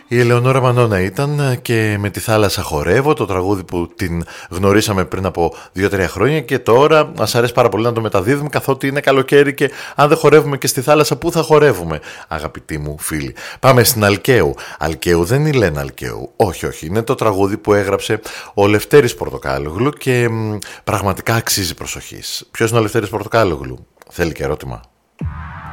Η Ελεονόρα Μανώνα ήταν και με τη θάλασσα χορεύω, το τραγούδι που την γνωρίσαμε πριν από 2-3 χρόνια και τώρα μας αρέσει πάρα πολύ να το μεταδίδουμε καθότι είναι καλοκαίρι και αν δεν χορεύουμε και στη θάλασσα πού θα χορεύουμε, αγαπητοί μου φίλοι. Πάμε στην Αλκαίου. Αλκαίου δεν είναι η Λένα Αλκαίου, όχι, είναι το τραγούδι που έγραψε ο Λευτέρης Πορτοκάλογλου και πραγματικά αξίζει προσοχής. Ποιος είναι ο Λευτέρης Πορτοκάλογλου? Θέλει και ερώτημα.